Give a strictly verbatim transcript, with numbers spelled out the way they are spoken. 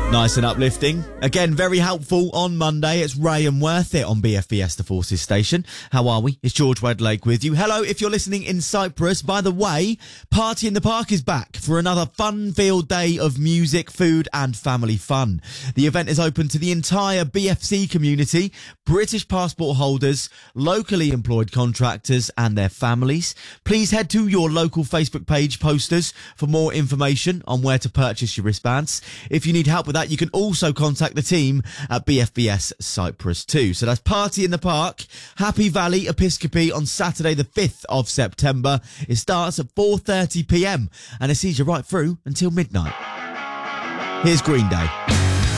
Nice and uplifting. Again, very helpful on Monday. It's Ray and Worth It on B F B S The Forces station. How are we? It's George Wedlake with you. Hello, if you're listening in Cyprus. By the way, Party in the Park is back for another fun-filled day of music, food and family fun. The event is open to the entire B F C community, British passport holders, locally employed contractors and their families. Please head to your local Facebook page posters for more information on where to purchase your wristbands. If you need help with that, you can also contact the team at B F B S Cyprus too. So that's Party in the Park, Happy Valley Episcopi on Saturday the fifth of September. It starts at four thirty p m and it sees you right through until midnight. Here's Green Day.